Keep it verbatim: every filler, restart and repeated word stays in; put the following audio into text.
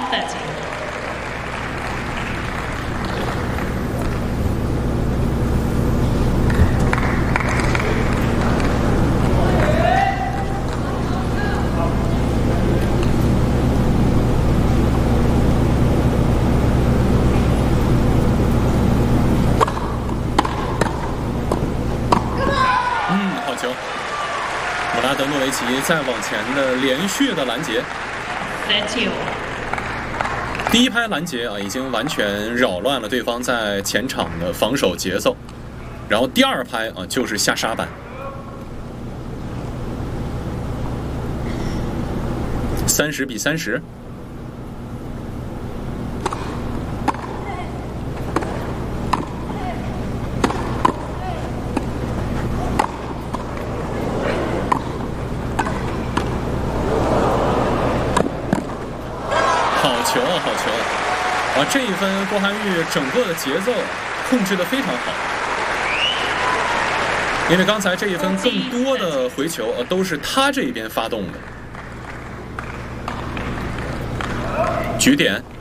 thirty. 姆拉德诺维奇再往前的连续的拦截， thirty. 第一拍拦截啊，已经完全扰乱了对方在前场的防守节奏。然后第二拍啊，就是下沙板，三十比三十。好球啊，好球！啊，这一分郭涵玉整个的节奏控制得非常好，因为刚才这一分更多的回球呃都是他这边发动的。局点。